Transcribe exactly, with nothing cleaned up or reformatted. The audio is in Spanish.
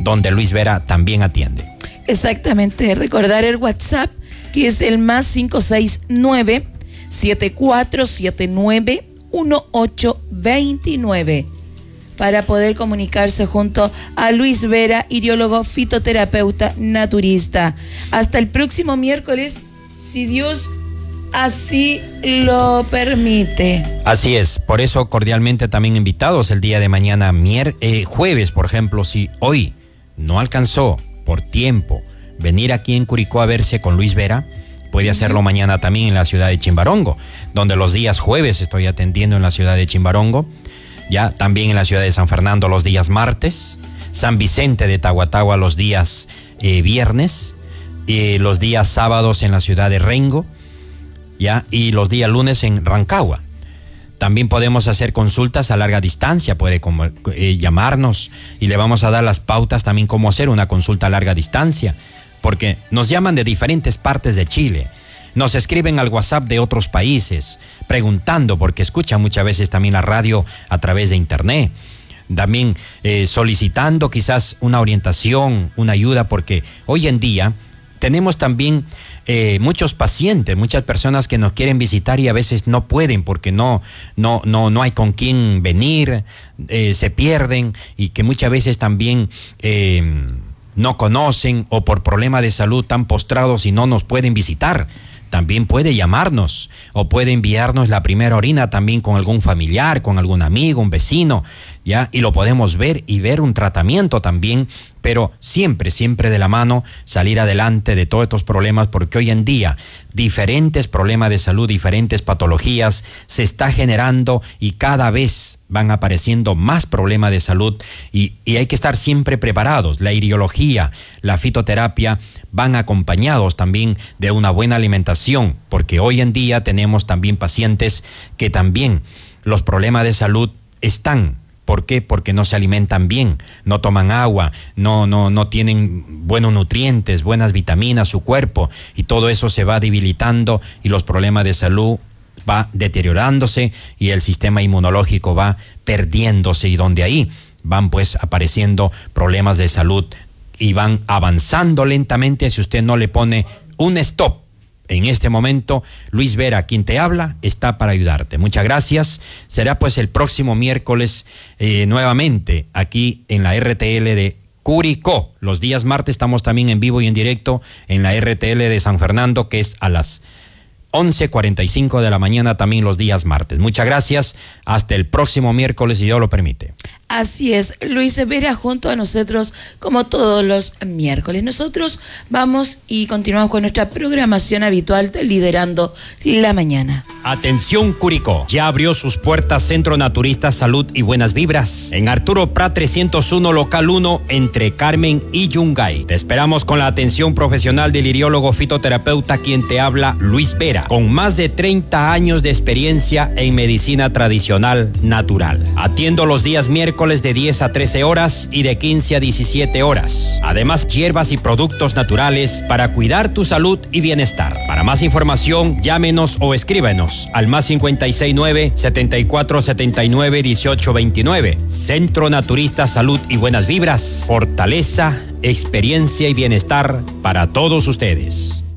donde Luis Vera también atiende. Exactamente, recordar el WhatsApp, que es el más cinco seis nueve, siete cuatro siete nueve, uno ocho dos nueve, para poder comunicarse junto a Luis Vera, iriólogo, fitoterapeuta, naturista. Hasta el próximo miércoles, si Dios así lo permite. Así es, por eso cordialmente también invitados el día de mañana, mier eh, jueves, por ejemplo, si hoy no alcanzó por tiempo venir aquí en Curicó a verse con Luis Vera, puede hacerlo uh-huh. mañana también en la ciudad de Chimbarongo, donde los días jueves estoy atendiendo en la ciudad de Chimbarongo, ya también en la ciudad de San Fernando los días martes, San Vicente de Tahuatahua los días eh, viernes, eh, los días sábados en la ciudad de Rengo, ya, y los días lunes en Rancagua. También podemos hacer consultas a larga distancia, puede como, eh, llamarnos y le vamos a dar las pautas también cómo hacer una consulta a larga distancia, porque nos llaman de diferentes partes de Chile, nos escriben al WhatsApp de otros países, preguntando, porque escuchan muchas veces también la radio a través de internet, también eh, solicitando quizás una orientación, una ayuda, porque hoy en día tenemos también eh, muchos pacientes, muchas personas que nos quieren visitar y a veces no pueden porque no, no, no, no hay con quién venir, eh, se pierden y que muchas veces también eh, no conocen o por problema de salud están postrados y no nos pueden visitar. También puede llamarnos o puede enviarnos la primera orina también con algún familiar, con algún amigo, un vecino, ¿ya? Y lo podemos ver y ver un tratamiento también, pero siempre, siempre de la mano, salir adelante de todos estos problemas, porque hoy en día diferentes problemas de salud, diferentes patologías se está generando y cada vez van apareciendo más problemas de salud y, y hay que estar siempre preparados. La iriología, la fitoterapia van acompañados también de una buena alimentación, porque hoy en día tenemos también pacientes que también los problemas de salud están. ¿Por qué? Porque no se alimentan bien, no toman agua, no, no, no tienen buenos nutrientes, buenas vitaminas, su cuerpo, y todo eso se va debilitando y los problemas de salud va deteriorándose y el sistema inmunológico va perdiéndose, y donde ahí van pues apareciendo problemas de salud y van avanzando lentamente si usted no le pone un stop. En este momento, Luis Vera, quien te habla, está para ayudarte. Muchas gracias. Será pues el próximo miércoles eh, nuevamente aquí en la R T L de Curicó. Los días martes estamos también en vivo y en directo en la R T L de San Fernando, que es a las once cuarenta y cinco de la mañana también los días martes. Muchas gracias. Hasta el próximo miércoles, si Dios lo permite. Así es, Luis Vera junto a nosotros como todos los miércoles. Nosotros vamos y continuamos con nuestra programación habitual de Liderando la Mañana. Atención Curicó, ya abrió sus puertas Centro Naturista Salud y Buenas Vibras en Arturo Prat trescientos uno, local uno, entre Carmen y Yungay. Te esperamos con la atención profesional del iriólogo fitoterapeuta, quien te habla, Luis Vera, con más de treinta años de experiencia en medicina tradicional natural. Atiendo los días miércoles de diez a trece horas y de quince a diecisiete horas. Además, hierbas y productos naturales para cuidar tu salud y bienestar. Para más información, llámenos o escríbenos al más cincuenta y seis nueve, setenta y cuatro setenta y nueve, dieciocho veintinueve. Centro Naturista Salud y Buenas Vibras. Fortaleza, experiencia y bienestar para todos ustedes.